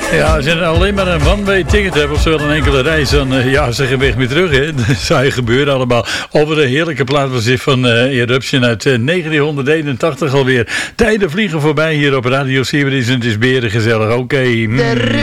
Ja, als je alleen maar een one-way ticket hebt of zo een enkele reis, dan ze gaan weg weer terug, hè. Dat zou je gebeuren allemaal. Over een heerlijke plaat was dit van Eruption uit 1981 alweer. Tijden vliegen voorbij hier op Radio Sirius en het is beren gezellig. Oké.